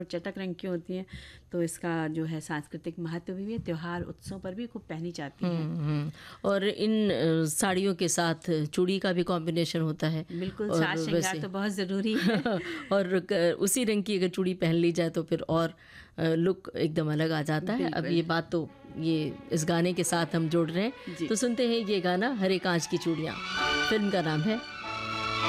चटक रंग की होती हैं, तो इसका जो है सांस्कृतिक महत्व भी है, त्योहार उत्सव पर भी खूब पहनी जाती हैं। और इन साड़ियों के साथ चूड़ी का भी कॉम्बिनेशन होता है। बिल्कुल, और साज श्रृंगार वैसे तो बहुत ज़रूरी है। और उसी रंग की अगर चूड़ी पहन ली जाए तो फिर और लुक एकदम अलग आ जाता है। अब ये बिल्कुल। बात तो ये इस गाने के साथ हम जोड़ रहे हैं, जी। तो सुनते हैं ये गाना हरे कांच की चूड़ियाँ। फिल्म का नाम है